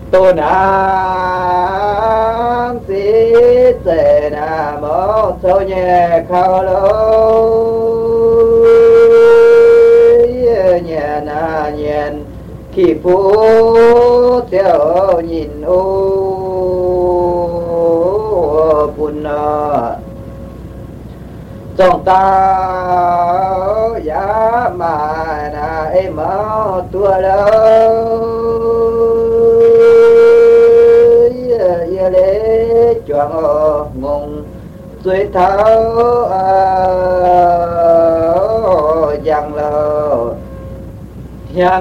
tu nam si se nam mô so nhẹ khao lối nhẹ na nhện khi phú theo nhìn ô bùn trong ta giá mà na em ở tua đâu ye lễ choàng mùng suy tháo giang lờ